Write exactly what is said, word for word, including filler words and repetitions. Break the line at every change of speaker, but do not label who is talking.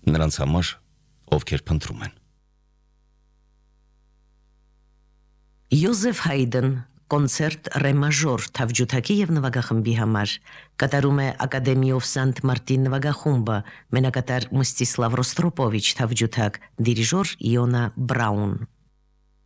նրանց համար, ովքեր փնտրում են։
Յոզեֆ Հայդն կոնցերտ ռե մաժոր թավջութակի եւ նվագախմբի համար կատարում է Ակադեմիա of Saint Martin նվագախումբը, մենակատար Մստիսլավ Ռոստրոպովիչ թավջութակ, դիրիժոր Իոնա Բրաուն։